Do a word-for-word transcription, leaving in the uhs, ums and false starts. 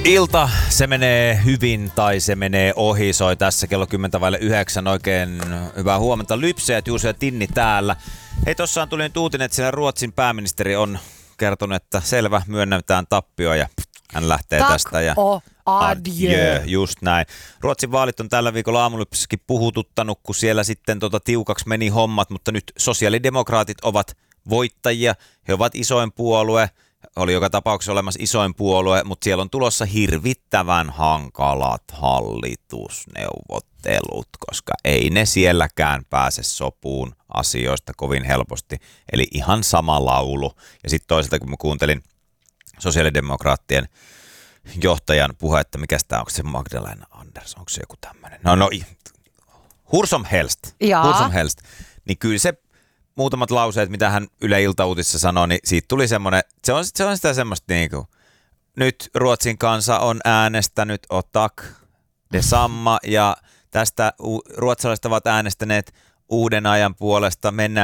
Ilta, se menee hyvin tai se menee ohi, soi tässä kello kymmenen vaille yhdeksän. Oikein hyvää huomenta. Lypseet, Juuso ja Tinni täällä. Hei, tossaan tuli nyt uutinen, että siellä Ruotsin pääministeri on kertonut, että selvä, myönnetään tappio ja hän lähtee Tak tästä. Ja och adieu. Just näin. Ruotsin vaalit on tällä viikolla aamulypsessäkin puhututtanut, kun siellä sitten tota tiukaksi meni hommat, mutta nyt sosiaalidemokraatit ovat voittajia. He ovat isoin puolue. Oli joka tapauksessa olemassa isoin puolue, mutta siellä on tulossa hirvittävän hankalat hallitusneuvottelut, koska ei ne sielläkään pääse sopuun asioista kovin helposti. Eli ihan sama laulu. Ja sitten toisaalta, kun mä kuuntelin sosiaalidemokraattien johtajan puhetta, mikä tämä on, onko se Magdalena Anders, onko se joku tämmöinen? No, no, hur som helst, hur som helst, niin kyllä se muutamat lauseet, mitä hän Yle Iltauutissa sanoi, niin siitä tuli semmoinen, se on, se on sitä semmoista niinku, nyt Ruotsin kansa on äänestänyt otak, detsamma, ja tästä ruotsalaiset ovat äänestäneet uuden ajan puolesta, mennään